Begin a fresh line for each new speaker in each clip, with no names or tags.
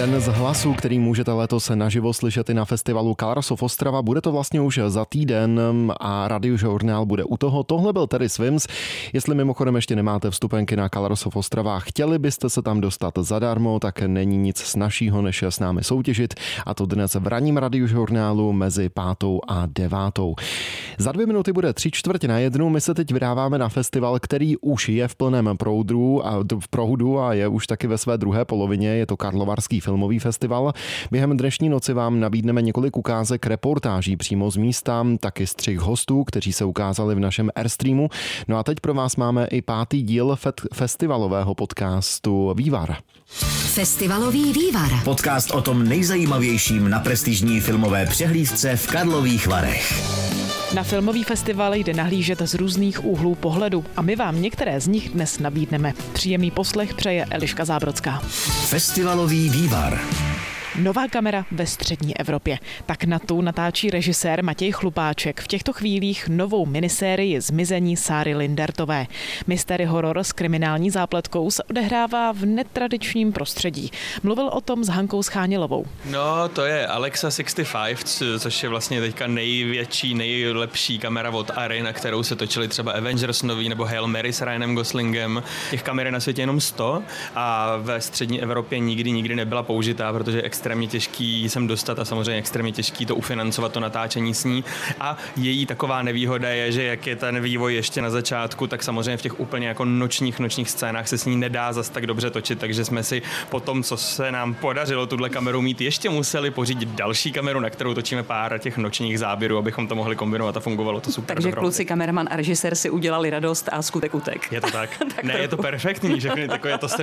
Jeden z hlasů, který můžete letos naživo slyšet i na festivalu Colors of Ostrava, bude to vlastně už za týden a Radiožurnál bude u toho. Tohle byl Terry Swims. Jestli mimochodem ještě nemáte vstupenky na Colors of Ostrava, chtěli byste se tam dostat zadarmo, tak není nic snazšího, než s námi soutěžit. A to dnes v ranním Radiožurnálu mezi 5. a 9. Za 2 minuty bude 3:45. My se teď vydáváme na festival, který už je v plném proudu a je už taky ve své druhé polovině. Je to Karlovarský filmový festival. Během dnešní noci vám nabídneme několik ukázek reportáží přímo z místa, taky střih hostů, kteří se ukázali v našem Airstreamu. No a teď pro vás máme i 5. díl festivalového podcastu Vývar.
Festivalový Vývar.
Podcast o tom nejzajímavějším na prestižní filmové přehlídce v Karlových Varech.
Na filmový festival jde nahlížet z různých úhlů pohledu a my vám některé z nich dnes nabídneme. Příjemný poslech přeje Eliška Zábrodská.
Festivalový Vývar.
Nová kamera ve střední Evropě. Tak na tu natáčí režisér Matěj Chlupáček v těchto chvílích novou minisérii Zmizení Sáry Lindertové. Mystery horor s kriminální zápletkou se odehrává v netradičním prostředí. Mluvil o tom s Hankou Schánilovou.
No, to je Alexa 65, což je vlastně teďka největší, nejlepší kamera od Arri, na kterou se točili třeba Avengers nový nebo Hail Mary s Ryanem Goslingem. Těch kamer je na světě jenom 100 a ve střední Evropě nikdy nebyla použitá, protože extrémně těžký jsem dostat a samozřejmě extrémně těžký to ufinancovat, to natáčení s ní. A její taková nevýhoda je, že jak je ten vývoj ještě na začátku, tak samozřejmě v těch úplně jako nočních scénách se s ní nedá zas tak dobře točit, takže jsme si po tom, co se nám podařilo tuhle kameru mít, ještě museli pořídit další kameru, na kterou točíme pár těch nočních záběrů, abychom to mohli kombinovat a fungovalo to super.
Takže kluci, kameraman a režisér si udělali radost a skutek utek.
Je to tak. Ne, je to perfektní, všechny je to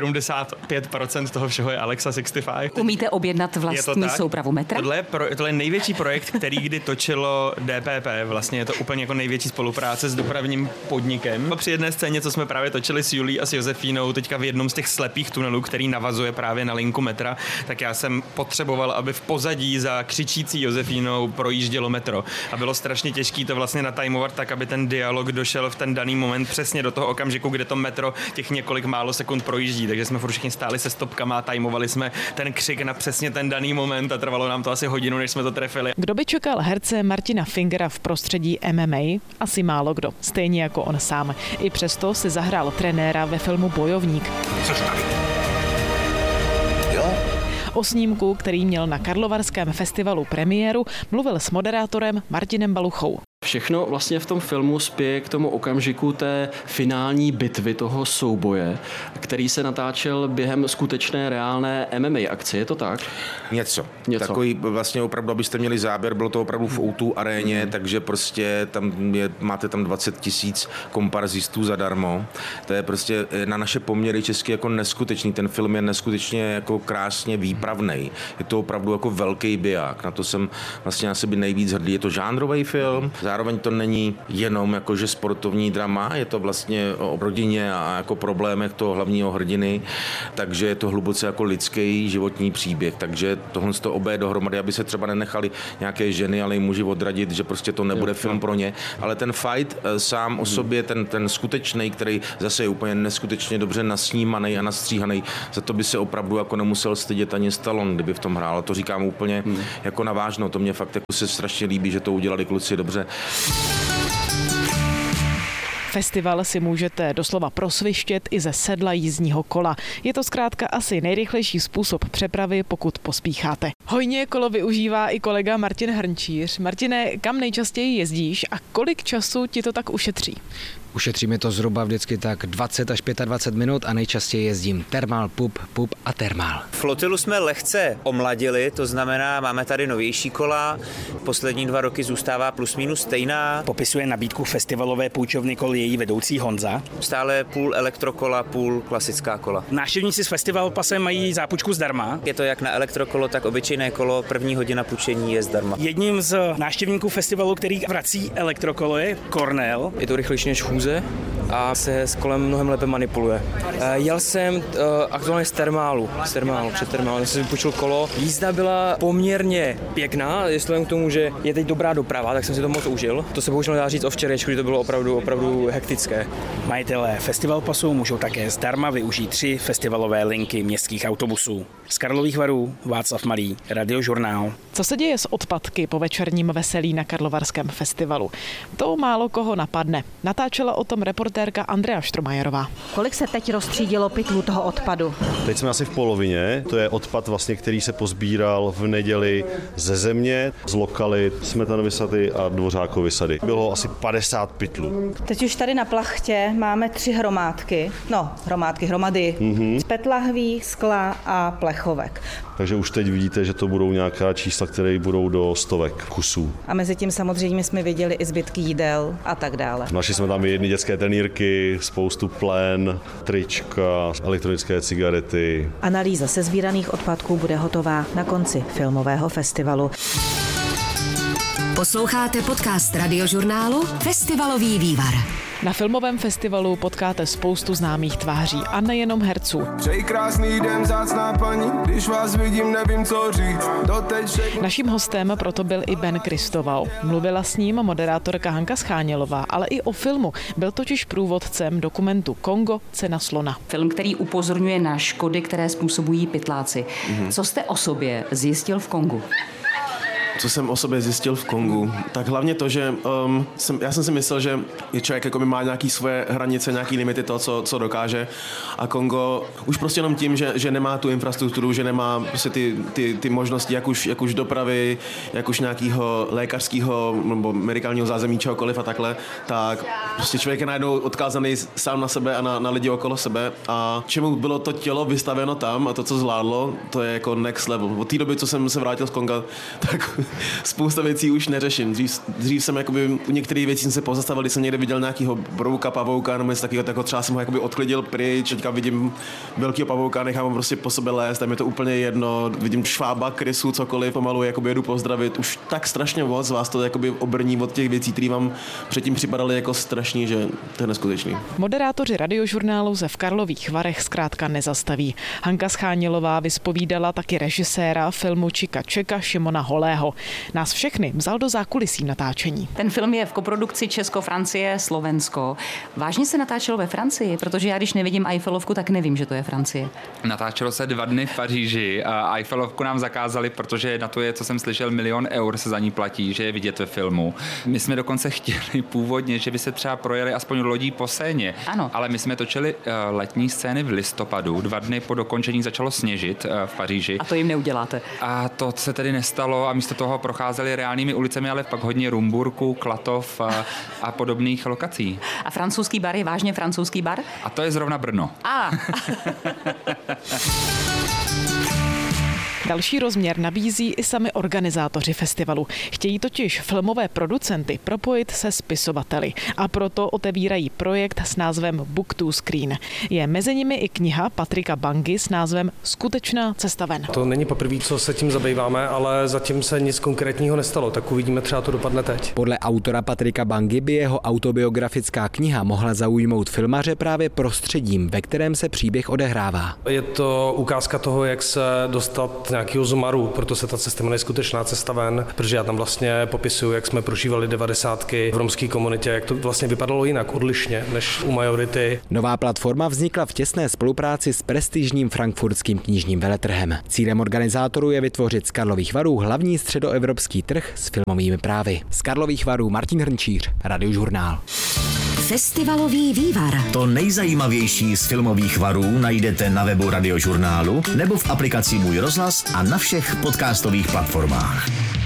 75% toho všeho je Alexa 65.
Umíte objednat vlastní soupravu metra?
Tohle je největší projekt, který kdy točilo DPP. Vlastně je to úplně jako největší spolupráce s dopravním podnikem. Při jedné scéně, co jsme právě točili s Julí a s Josefínou, teďka v jednom z těch slepých tunelů, který navazuje právě na linku metra, tak já jsem potřeboval, aby v pozadí za křičící Josefínou projíždělo metro. A bylo strašně těžké to vlastně natajmovat tak, aby ten dialog došel v ten daný moment přesně do toho okamžiku, kde to metro těch několik málo sekund projíždí. Takže jsme furt všichni stáli se stopkama a tajmovali jsme ten křik na přesně ten daný moment a trvalo nám to asi hodinu, než jsme to trefili.
Kdo by čekal herce Martina Fingera v prostředí MMA? Asi málo kdo, stejně jako on sám. I přesto si zahrál trenéra ve filmu Bojovník. O snímku, který měl na Karlovarském festivalu premiéru, mluvil s moderátorem Martinem Baluchou.
Všechno vlastně v tom filmu spěje k tomu okamžiku té finální bitvy toho souboje, který se natáčel během skutečné reálné MMA akce, je to tak?
Něco. Takový vlastně opravdu, abyste měli záběr, bylo to opravdu v O2 aréně, takže prostě máte tam 20 000 komparzistů zadarmo. To je prostě na naše poměry česky jako neskutečný. Ten film je neskutečně jako krásně výpravnej. Je to opravdu jako velký biják. Na to jsem vlastně asi by nejvíc hrdý. Je to žánrový film. Zároveň to není jenom jakože sportovní drama, je to vlastně o rodině a jako problémech toho hlavního hrdiny, takže je to hluboce jako lidský životní příběh, takže tohle to obé dohromady, aby se třeba nenechali nějaké ženy, ale i muži odradit, že prostě to nebude film pro ně, ale ten fight sám o sobě, ten skutečný, který zase je úplně neskutečně dobře nasnímaný a nastříhaný, za to by se opravdu jako nemusel stydět ani Stallone, kdyby v tom hrál, a to říkám úplně jako na vážno, to mě fakt jako se strašně líbí, že to udělali kluci dobře.
Festival si můžete doslova prosvištět i ze sedla jízdního kola. Je to zkrátka asi nejrychlejší způsob přepravy, pokud pospícháte. Hojně kolo využívá i kolega Martin Hrnčíř. Martine, kam nejčastěji jezdíš a kolik času ti to tak ušetří?
Ušetří mi to zhruba vždycky tak 20 až 25 minut a nejčastěji jezdím termál, pup a termál.
Flotilu jsme lehce omladili, to znamená, máme tady novější kola, poslední 2 roky zůstává plus minus stejná.
Popisuje nabídku festivalové půjčovny kol její vedoucí Honza.
Stále půl elektrokola, půl klasická kola.
Návštěvníci z festival pasem mají zápůjčku zdarma.
Je to jak na elektrokolo, tak obyčejné kolo, první hodina půjčení je zdarma.
Jedním z návštěvníků festivalu, který vrací elektrokolo, je Kornel.
Je to rychlejší než chůze. lůze a se s kolem mnohem lépe manipuluje. Jel jsem aktuálně před termálu, jsem si vypočul kolo. Jízda byla poměrně pěkná, jestli k tomu, že je teď dobrá doprava, tak jsem si to moc užil. To se bohužel nedá říct o včerejšku, kdy to bylo opravdu hektické.
Majitelé Festival Pasu můžou také zdarma využít 3 festivalové linky městských autobusů. Z Karlových Varů Václav Malý, Radiožurnál.
Co se děje s odpadky po večerním veselí na Karlovarském festivalu? To málo koho napadne. Natáčela o tom reportérka Andrea Štromajerová.
Kolik se teď rozstřídilo pytlů toho odpadu?
Teď jsme asi v polovině. To je odpad, vlastně, který se pozbíral v neděli ze země, z lokalit Smetanovy sady a Dvořákovy sady. Bylo asi 50 pytlů.
Teď už tady na plachtě máme 3 hromady z PET lahví, skla a plechovek.
Takže už teď vidíte, že to budou nějaká čísla, které budou do stovek kusů.
A mezi tím samozřejmě jsme viděli i zbytky jídel a tak dále.
Našli jsme tam i jedny dětské trenýrky, spoustu plen, trička, elektronické cigarety.
Analýza sesbíraných odpadků bude hotová na konci filmového festivalu.
Posloucháte podcast Radiožurnálu Festivalový vývar.
Na filmovém festivalu potkáte spoustu známých tváří a nejenom herců.
Přeji krásný den, vzácná paní, když vás vidím, nevím, co říct.
Naším hostem proto byl i Ben Kristoval. Mluvila s ním moderátorka Hanka Schánělová, ale i o filmu. Byl totiž průvodcem dokumentu Kongo, cena slona.
Film, který upozorňuje na škody, které způsobují pytláci. Co jste o sobě zjistil v Kongu?
Co jsem o sobě zjistil v Kongu? Tak hlavně to, že já jsem si myslel, že je člověk jako má nějaký svoje hranice, nějaký limity toho, co dokáže. A Kongo už prostě jenom tím, že nemá tu infrastrukturu, že nemá prostě ty možnosti, jak už dopravy, jak už nějakého lékařského nebo medikálního zázemí, čehokoliv a takhle, tak prostě člověk je najednou odkázaný sám na sebe a na lidi okolo sebe. A čemu bylo to tělo vystaveno tam a to, co zvládlo, to je jako next level. Od té doby, co jsem se vrátil z Konga, tak spousta věcí už neřeším. Dřív jsem jakoby, u některých věcí jsem se pozastavil, když jsem někde viděl nějakého brouka, pavouka nebo něco takového, tak třeba jsem ho jakoby odklidil pryč, teďka vidím velkého pavouka, nechám ho prostě po sobě lézt, tam je to úplně jedno, vidím švába, krysu, cokoliv, pomalu jakoby jedu pozdravit. Už tak strašně moc vás to jakoby obrní od těch věcí, které vám předtím připadaly jako strašný, že to je neskutečný.
Moderátoři Radiožurnálu se v Karlových Varech zkrátka nezastaví. Hanka Schánělová vyspovídala taky režiséra filmu Čika Čeka Šimona Holého. Nás všechny vzal do zákulisí natáčení.
Ten film je v koprodukci Česko, Francie, Slovensko. Vážně se natáčelo ve Francii, protože já když nevidím Eiffelovku, tak nevím, že to je Francie.
Natáčelo se 2 dny v Paříži a Eiffelovku nám zakázali, protože na to je, co jsem slyšel, 1 000 000 eur se za ní platí, že je vidět ve filmu. My jsme dokonce chtěli původně, že by se třeba projeli aspoň lodí po Séně.
Ano.
Ale my jsme točili letní scény v listopadu. 2 dny po dokončení začalo sněžit v Paříži.
A to jim neuděláte.
A to se tedy nestalo a místo toho procházeli reálnými ulicemi, ale pak hodně Rumburku, Klatov a podobných lokací.
A francouzský bar je vážně francouzský bar?
A to je zrovna Brno.
Další rozměr nabízí i sami organizátoři festivalu. Chtějí totiž filmové producenty propojit se spisovateli a proto otevírají projekt s názvem Book to Screen. Je mezi nimi i kniha Patrika Bangy s názvem Skutečná cesta ven.
To není poprvé, co se tím zabýváme, ale zatím se nic konkrétního nestalo, tak uvidíme, třeba to dopadne teď.
Podle autora Patrika Bangy by jeho autobiografická kniha mohla zaujmout filmaře právě prostředím, ve kterém se příběh odehrává.
Je to ukázka toho, jak se dostat nějakého zmaru, proto se ta cesta jmenuje Skutečná cesta ven, protože já tam vlastně popisuju, jak jsme prožívali 90. v romské komunitě, jak to vlastně vypadalo jinak, odlišně než u majority.
Nová platforma vznikla v těsné spolupráci s prestižním frankfurtským knižním veletrhem. Cílem organizátorů je vytvořit z Karlových Varů hlavní středoevropský trh s filmovými právy. Z Karlových Varů Martin Hrnčíř, Radiožurnál.
Festivalový vývar.
To nejzajímavější z filmových varů najdete na webu Radiožurnálu nebo v aplikaci Můj rozhlas a na všech podcastových platformách.